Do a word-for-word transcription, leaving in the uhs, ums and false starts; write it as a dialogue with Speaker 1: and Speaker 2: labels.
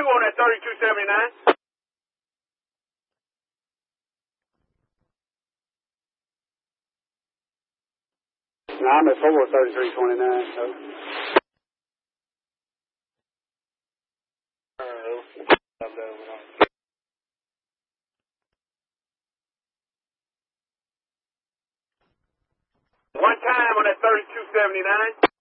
Speaker 1: two on that thirty-two seventy-nine. No, I'm at four thirty-three twenty-nine, so. One time on that thirty-two seventy-nine.